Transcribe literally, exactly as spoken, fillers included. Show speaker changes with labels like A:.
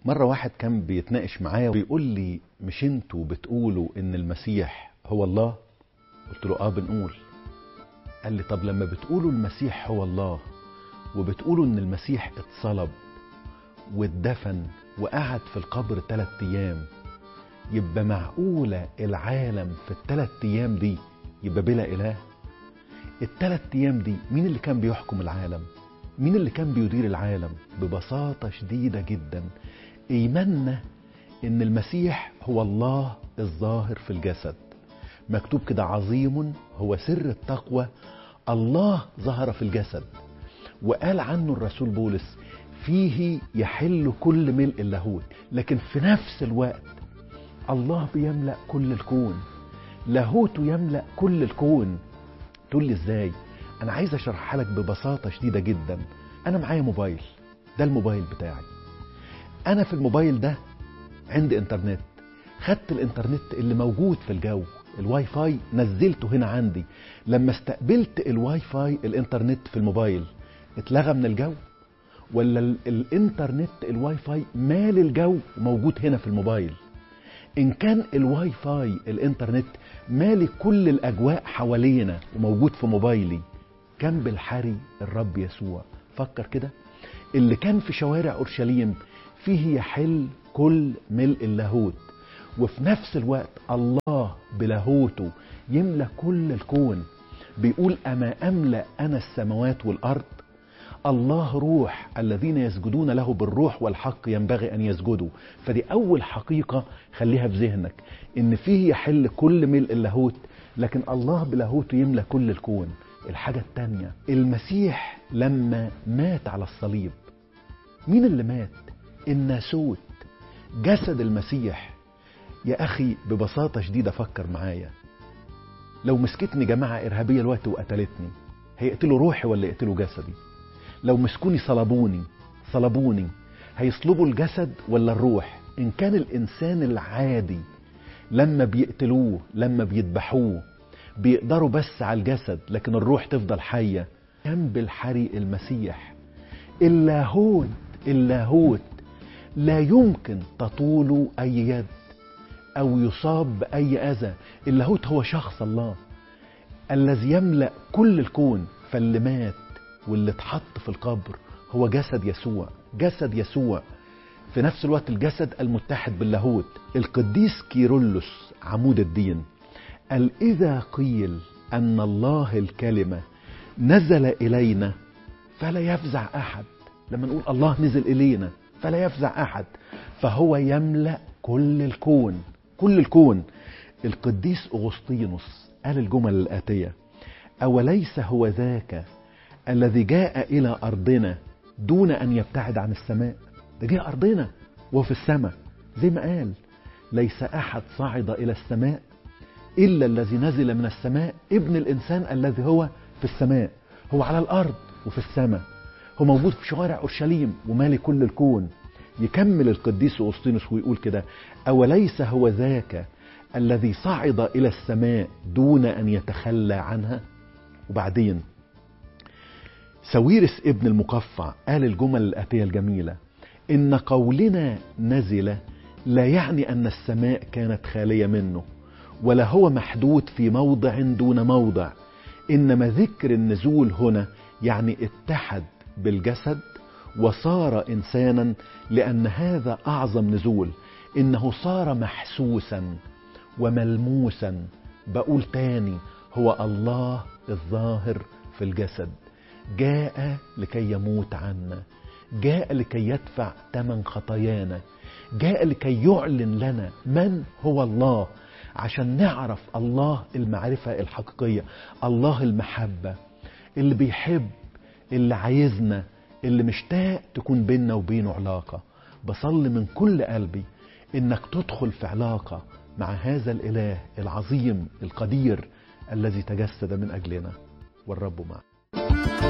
A: مرة واحد كان بيتناقش معايا وبيقول لي مش انتوا بتقولوا ان المسيح هو الله؟ قلت له اه بنقول. قال لي طب لما بتقولوا المسيح هو الله وبتقولوا ان المسيح اتصلب واتدفن وقعد في القبر ثلاث ايام، يبقى معقولة العالم في الثلاث ايام دي يبقى بلا اله؟ الثلاث ايام دي مين اللي كان بيحكم العالم؟ مين اللي كان بيدير العالم؟ ببساطة شديدة جدا ايماننا ان المسيح هو الله الظاهر في الجسد. مكتوب كده عظيم هو سر التقوى الله ظهر في الجسد، وقال عنه الرسول بولس فيه يحل كل ملء اللاهوت. لكن في نفس الوقت الله بيملأ كل الكون، لاهوته يملأ كل الكون. تقول لي ازاي؟ انا عايز اشرحها لك ببساطة شديدة جدا. انا معايا موبايل، ده الموبايل بتاعي. انا في الموبايل ده عندي انترنت، خدت الانترنت اللي موجود في الجو، الواي فاي نزلته هنا عندي. لما استقبلت الواي فاي الانترنت في الموبايل اتلغى من الجو، ولا ال- الانترنت الواي فاي مال الجو موجود هنا في الموبايل؟ ان كان الواي فاي الانترنت مالي كل الاجواء حوالينا وموجود في موبايلي، كان بالحري الرب يسوع. فكر كده، اللي كان في شوارع اورشليم فيه يحل كل ملء اللاهوت، وفي نفس الوقت الله بلاهوته يملأ كل الكون. بيقول أما أملأ أنا السماوات والأرض. الله روح، الذين يسجدون له بالروح والحق ينبغي أن يسجدوا. فدي أول حقيقة خليها في ذهنك، إن فيه يحل كل ملء اللاهوت، لكن الله بلاهوته يملأ كل الكون. الحاجة التانية، المسيح لما مات على الصليب، مين اللي مات؟ الناسوت، جسد المسيح. يا أخي ببساطة شديدة فكر معايا، لو مسكتني جماعة إرهابية الوقت وقتلتني، هيقتلوا روحي ولا يقتلوا جسدي؟ لو مسكوني صلبوني صلبوني هيصلبوا الجسد ولا الروح؟ إن كان الإنسان العادي لما بيقتلوه لما بيذبحوه بيقدروا بس على الجسد، لكن الروح تفضل حية. كان بالحري المسيح. اللاهوت اللاهوت لا يمكن تطول أي يد أو يصاب بأي أذى. اللاهوت هو شخص الله الذي يملأ كل الكون. فاللي مات واللي اتحط في القبر هو جسد يسوع، جسد يسوع في نفس الوقت الجسد المتحد باللاهوت. القديس كيرلس عمود الدين قال إذا قيل أن الله الكلمة نزل إلينا فلا يفزع أحد. لما نقول الله نزل إلينا فلا يفزع أحد، فهو يملأ كل الكون، كل الكون. القديس أغسطينوس قال الجمل الآتية: أوليس هو ذاك الذي جاء إلى أرضنا دون أن يبتعد عن السماء؟ ده جاء أرضنا وهو في السماء، زي ما قال ليس أحد صعد إلى السماء إلا الذي نزل من السماء، ابن الإنسان الذي هو في السماء. هو على الأرض وفي السماء، هو موجود في شوارع أورشليم ومالي كل الكون. يكمل القديس أغسطينوس ويقول كده: أوليس هو ذاك الذي صعد إلى السماء دون أن يتخلى عنها؟ وبعدين ساويرس ابن المقفع قال الجمل الآتية الجميلة: إن قولنا نزل لا يعني أن السماء كانت خالية منه، ولا هو محدود في موضع دون موضع، إنما ذكر النزول هنا يعني اتحد بالجسد وصار إنسانا، لأن هذا أعظم نزول، إنه صار محسوسا وملموسا. بقول تاني، هو الله الظاهر في الجسد، جاء لكي يموت عنا، جاء لكي يدفع ثمن خطايانا، جاء لكي يعلن لنا من هو الله، عشان نعرف الله المعرفة الحقيقية، الله المحبة اللي بيحب، اللي عايزنا، اللي مشتاق تكون بيننا وبينه علاقة. بصلي من كل قلبي انك تدخل في علاقة مع هذا الإله العظيم القدير الذي تجسد من أجلنا، والرب معك.